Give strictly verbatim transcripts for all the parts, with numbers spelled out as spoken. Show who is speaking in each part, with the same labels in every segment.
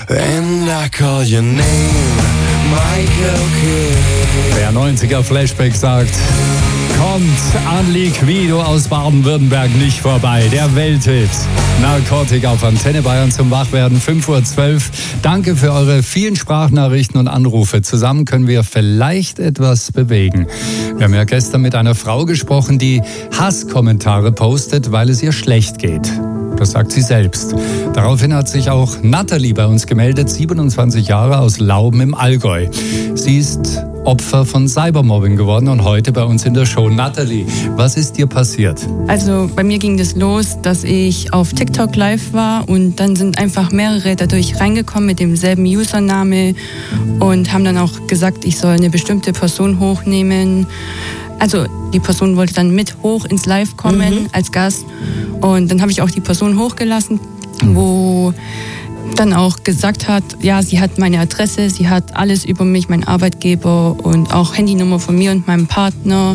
Speaker 1: And I call your name, Michael Kidd.
Speaker 2: Der neunziger Flashback sagt, kommt an Liquido aus Baden-Württemberg nicht vorbei. Der Welthit. Narkotik auf Antenne Bayern zum Wachwerden, fünf Uhr zwölf. Danke für eure vielen Sprachnachrichten und Anrufe. Zusammen können wir vielleicht etwas bewegen. Wir haben ja gestern mit einer Frau gesprochen, die Hasskommentare postet, weil es ihr schlecht geht. Das sagt sie selbst. Daraufhin hat sich auch Nathalie bei uns gemeldet, siebenundzwanzig Jahre, aus Lauben im Allgäu. Sie ist Opfer von Cybermobbing geworden und heute bei uns in der Show. Nathalie, was ist dir passiert?
Speaker 3: Also bei mir ging das los, dass ich auf TikTok live war und dann sind einfach mehrere dadurch reingekommen mit demselben Username und haben dann auch gesagt, ich soll eine bestimmte Person hochnehmen. Also die Person wollte dann mit hoch ins Live kommen mhm. als Gast und dann habe ich auch die Person hochgelassen, wo dann auch gesagt hat, ja, sie hat meine Adresse, sie hat alles über mich, mein Arbeitgeber und auch Handynummer von mir und meinem Partner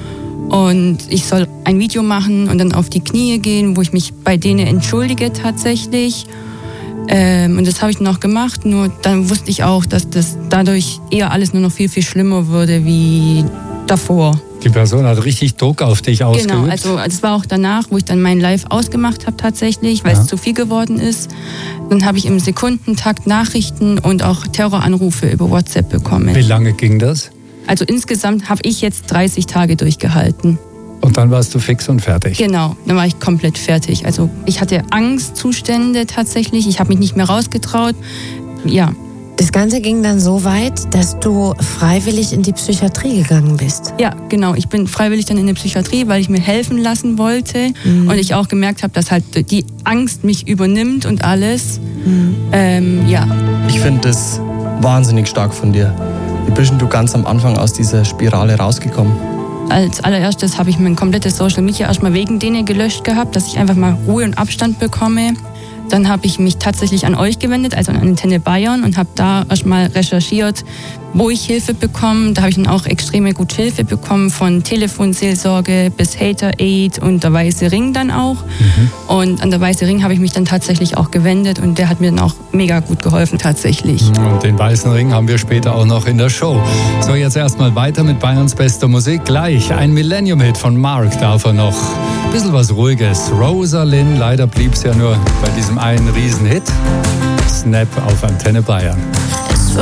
Speaker 3: und ich soll ein Video machen und dann auf die Knie gehen, wo ich mich bei denen entschuldige tatsächlich. Ähm, und das habe ich dann auch gemacht, nur dann wusste ich auch, dass das dadurch eher alles nur noch viel, viel schlimmer würde wie davor.
Speaker 2: Die Person hat richtig Druck auf dich ausgeübt.
Speaker 3: Genau, also es war auch danach, wo ich dann mein Live ausgemacht habe tatsächlich, weil ja. es zu viel geworden ist. Dann habe ich im Sekundentakt Nachrichten und auch Terroranrufe über WhatsApp bekommen.
Speaker 2: Wie lange ging das?
Speaker 3: Also insgesamt habe ich jetzt dreißig Tage durchgehalten.
Speaker 2: Und dann warst du fix und fertig?
Speaker 3: Genau, dann war ich komplett fertig. Also ich hatte Angstzustände tatsächlich, ich habe mich nicht mehr rausgetraut. Ja.
Speaker 4: Das Ganze ging dann so weit, dass du freiwillig in die Psychiatrie gegangen bist.
Speaker 3: Ja, genau. Ich bin freiwillig dann in die Psychiatrie, weil ich mir helfen lassen wollte. Mhm. Und ich auch gemerkt habe, dass halt die Angst mich übernimmt und alles. Mhm. Ähm, ja.
Speaker 5: Ich finde das wahnsinnig stark von dir. Wie bist du ganz am Anfang aus dieser Spirale rausgekommen?
Speaker 3: Als allererstes habe ich mein komplettes Social Media erstmal wegen denen gelöscht gehabt, dass ich einfach mal Ruhe und Abstand bekomme. Dann habe ich mich tatsächlich an euch gewendet, also an Antenne Bayern und habe da erstmal recherchiert, wo ich Hilfe bekomme. Da habe ich dann auch extreme gut Hilfe bekommen, von Telefonseelsorge bis Hater Aid und der Weiße Ring dann auch. Mhm. Und an der Weiße Ring habe ich mich dann tatsächlich auch gewendet und der hat mir dann auch mega gut geholfen tatsächlich.
Speaker 2: Und den Weißen Ring haben wir später auch noch in der Show. So, jetzt erstmal weiter mit Bayerns bester Musik. Gleich ein Millennium-Hit von Mark darf er noch. Ein bisschen was Ruhiges. Rosalind, leider blieb es ja nur bei diesem einen Riesenhit. Snap auf Antenne Bayern.
Speaker 6: Es war